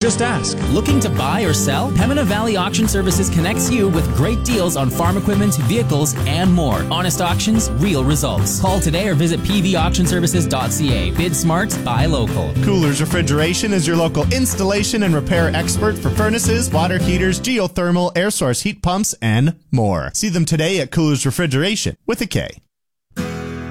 Just ask. Looking to buy or sell? Pembina Valley Auction Services connects you with great deals on farm equipment, vehicles, and more. Honest auctions, real results. Call today or visit pvauctionservices.ca. Bid smart, buy local. Coolers Refrigeration is your local installation and repair expert for furnaces, water heaters, geothermal, air source heat pumps, and more. See them today at Coolers Refrigeration with a K.